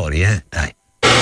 fuori, dai.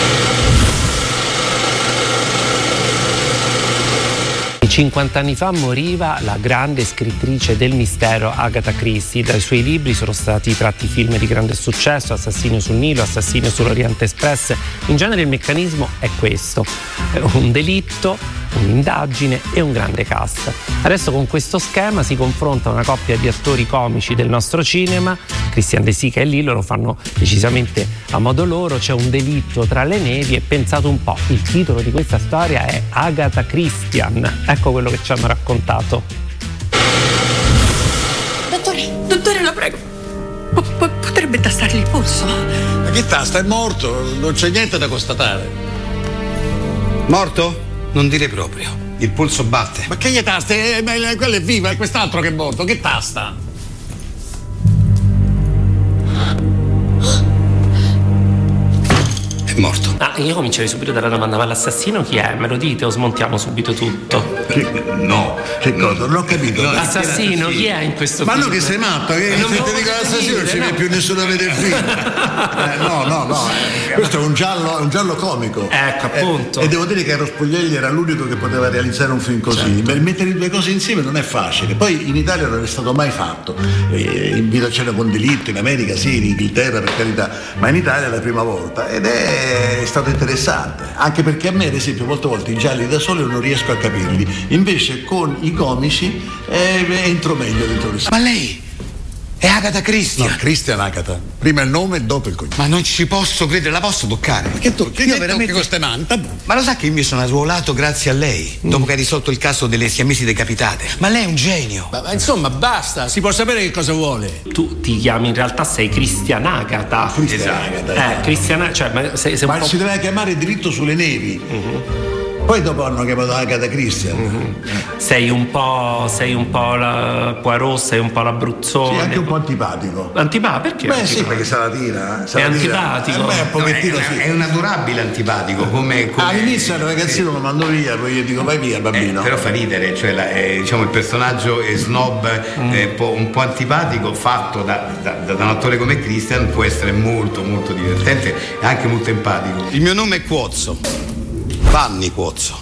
50 anni fa moriva la grande scrittrice del mistero Agatha Christie. Dai suoi libri sono stati tratti film di grande successo: Assassino sul Nilo, Assassino sull'Oriente Express. In genere il meccanismo è questo: un delitto, un'indagine e un grande cast. Adesso con questo schema si confronta una coppia di attori comici del nostro cinema, Christian De Sica e Lillo, lo fanno decisamente a modo loro. C'è un delitto tra le nevi e pensate un po', il titolo di questa storia è Agatha Christian. Ecco quello che ci hanno raccontato. Dottore, la prego, potrebbe tastargli il polso? Ma che tasta? È morto, non c'è niente da constatare. Morto? Non dire proprio. Il polso batte. Ma che gli taste? Quello è vivo, è quest'altro che è morto. Che tasta? È morto. Io comincerei subito dalla domanda: ma l'assassino chi è? Me lo dite o smontiamo subito tutto? No, che cosa? Non ho capito. L'assassino chi è in questo film? Ma no, che sei matto? Che se ti dico l'assassino non ci vede più nessuno a vedere il film. No. Questo è un giallo comico. Ecco, appunto. E devo dire che Eros Puglielli era l'unico che poteva realizzare un film così. Certo. Mettere le due cose insieme non è facile. Poi in Italia non è stato mai fatto. In Vita Cena con Delitto, in America sì, in Inghilterra per carità, ma in Italia è la prima volta. Ed è stato interessante, anche perché a me ad esempio molte volte i gialli da solo non riesco a capirli, invece con i comici entro meglio dentro il... Ma lei è Agatha Christie? No, Christian Agatha, prima il nome e dopo il cognome. Ma non ci posso credere, la posso toccare? Ma che tocchi? Io veramente con queste mani? Ma lo sa che io mi sono arruolato grazie a lei, dopo che ha risolto il caso delle siamesi decapitate? Ma lei è un genio. Ma insomma basta, si può sapere che cosa vuole. Tu ti chiami, in realtà sei Christian Agatha. Christian, cioè, ma sei un po'... si deve chiamare Diritto sulle nevi. Poi dopo hanno chiamato Agatha Christian. Sei un po' la Poirot, sei un po' l'Abruzzone. Sì, anche un po' antipatico. Perché? Beh sì, perché sa la tira. È antipatico. Beh, un pochettino sì. È un adorabile antipatico. Come... All'inizio il ragazzino lo mando via, poi io dico vai via bambino. Però fa ridere, cioè diciamo il personaggio è snob, un po' antipatico, fatto da un attore come Christian, può essere molto molto divertente e anche molto empatico. Il mio nome è Cuozzo. Vanni Cuozzo.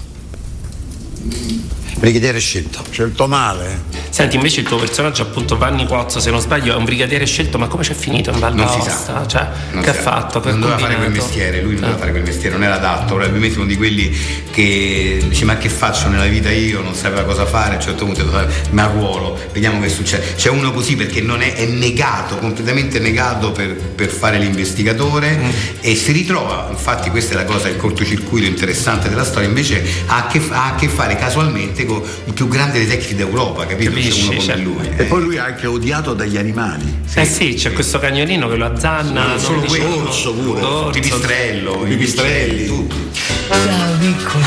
Brigadiere scelto. Scelto male. Senti, invece il tuo personaggio, appunto Vanni Cuozzo, se non sbaglio, è un brigadiere scelto, ma come c'è finito in Val d'Aosta? Non si sa. Cioè, non che ha fatto? Non doveva fare quel mestiere, lui non doveva fare quel mestiere, non era adatto. Probabilmente uno di quelli che dice ma che faccio nella vita io, non sapeva cosa fare, a un certo punto mi arruolo, vediamo che succede. C'è uno così perché non è negato, completamente negato per fare l'investigatore e si ritrova, infatti questa è la cosa, il cortocircuito interessante della storia, invece ha a che fare casualmente con il più grande detective d'Europa, capito? C'è uno come lui. E poi lui è anche odiato dagli animali. Sì, c'è questo cagnolino che lo azzanna. Solo quello, orso pure, pipistrello, i pipistrelli, tutti. Ciao piccolo.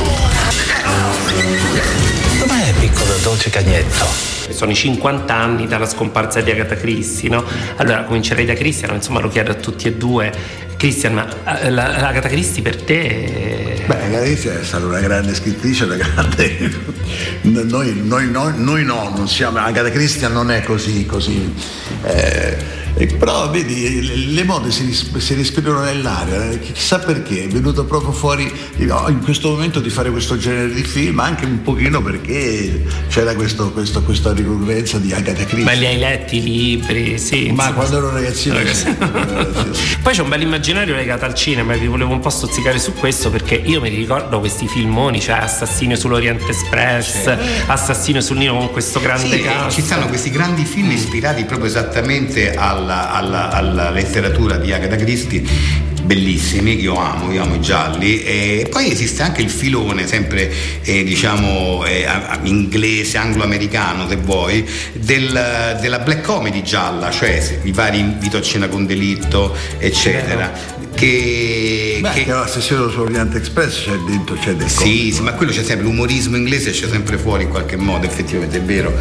Dov'è piccolo dolce cagnetto? Sono i 50 anni dalla scomparsa di Agatha Christie, no? Allora comincerei da Christian, insomma lo chiedo a tutti e due. Christian, ma Agatha Christie per te? Beh, Agatha Christie è stata una grande scrittrice, una grande... Noi no, non siamo... Agatha Christie non è così... Però vedi, le mode si respirano nell'aria, chissà perché è venuto proprio fuori in questo momento di fare questo genere di film, anche un pochino perché c'era questa ricorrenza di Agatha Christie. Ma li hai letti i libri? Sì. Ma quando ero ragazzino sì. Poi c'è un bel immaginario legato al cinema, vi volevo un po' stuzzicare su questo perché io mi ricordo questi filmoni, cioè Assassino sull'Oriente Express, Assassino sul Nilo con questo grande cast. Ci stanno questi grandi film ispirati proprio esattamente alla letteratura di Agatha Christie, bellissimi, io amo i gialli. E poi esiste anche il filone sempre inglese, anglo-americano se vuoi, della black comedy gialla, cioè i vari Invito a cena con delitto eccetera, che Assassino sull'Oriente Express c'è dentro, c'è del sì, ma quello c'è sempre, l'umorismo inglese c'è sempre fuori in qualche modo, effettivamente è vero.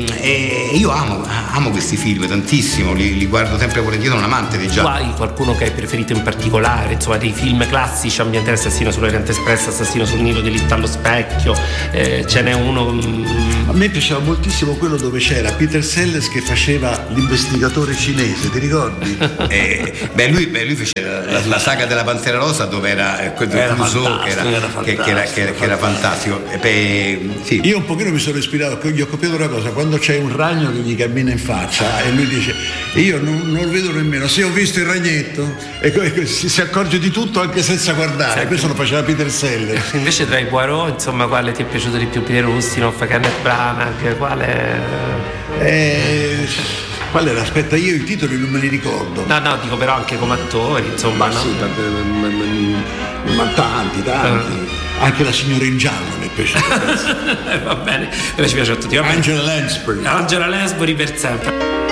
E io amo questi film tantissimo, li guardo sempre volentieri, sono un amante dei gialli. Qualcuno che preferito in particolare, insomma dei film classici ambientati, Assassino sull'Oriente Espress, Assassino sul Nilo, Delitto allo specchio, ce n'è uno. A me piaceva moltissimo quello dove c'era Peter Sellers che faceva l'investigatore cinese, ti ricordi? Lui fece la saga della Pantera Rosa, dove era Clouseau, che era fantastico. Sì. Io un pochino mi sono ispirato, gli ho copiato una cosa: quando c'è un ragno che gli cammina in faccia e lui dice io non lo vedo nemmeno, se ho visto il ragnetto, e si accorge di tutto anche senza guardare. Sì. Questo lo faceva Peter Sellers. Invece tra i Poirot, insomma, quale ti è piaciuto di più? Peter Ustinov, Kenneth Branagh, quale? Qual era? Aspetta, io i titoli non me li ricordo. No, dico però anche come attori, insomma. Ma no? Sì, ma tanti. Anche La signora in giallo mi è piaciuta. Va bene, ci piace a tutti. Angela Lansbury per sempre.